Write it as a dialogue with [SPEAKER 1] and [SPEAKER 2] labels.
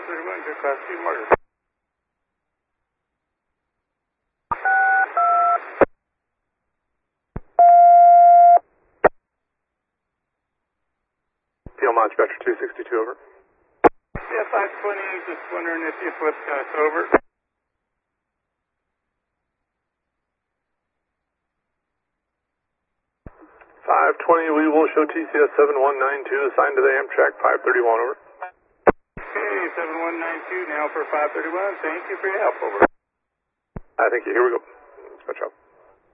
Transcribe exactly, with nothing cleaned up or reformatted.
[SPEAKER 1] five thirty-one, good class two marker.
[SPEAKER 2] Field Dispatcher two sixty-two, over.
[SPEAKER 1] Yeah, five twenty, just wondering if you flipped us over.
[SPEAKER 2] five twenty, we will show T C S seven one nine two, assigned to the Amtrak five thirty-one, over.
[SPEAKER 1] Okay, seven one nine two now for five thirty-one, thank you for your help, over.
[SPEAKER 2] I thank you, here we go. Dispatch out.